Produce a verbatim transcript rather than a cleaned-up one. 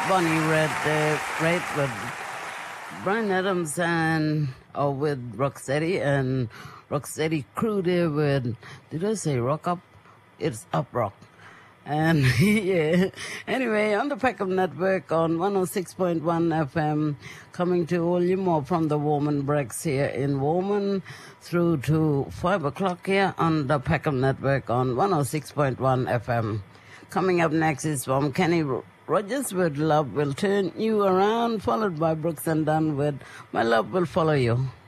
Bonnie Red, uh, Red with Brian Adams and oh, with Rocksteady and Rocksteady crew there with, did I say rock up? It's up rock. And yeah, anyway, on the Peckham Network on one oh six point one F M, coming to all you more from the Warman Breaks here in Warman through to five o'clock here on the Peckham Network on one oh six point one F M. Coming up next is from Kenny Rogers with Love Will Turn You Around, followed by Brooks and Dunn with My Love Will Follow You.